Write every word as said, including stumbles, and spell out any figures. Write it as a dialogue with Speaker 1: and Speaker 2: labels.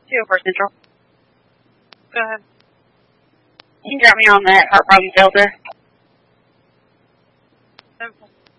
Speaker 1: two oh four Central.
Speaker 2: Go ahead.
Speaker 1: You can drop me on that heart problem filter.
Speaker 2: Okay.